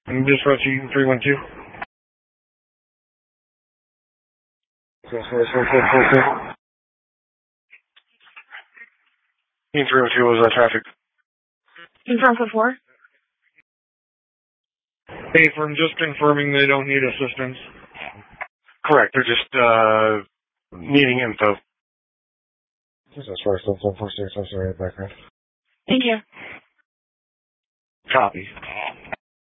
Dispatch Eaton 312. Eaton 312 was traffic. Confirm for 4. Hey, from just confirming they don't need assistance. Correct, they're just, needing info. That's why I'm sorry, background. Thank you. Copy.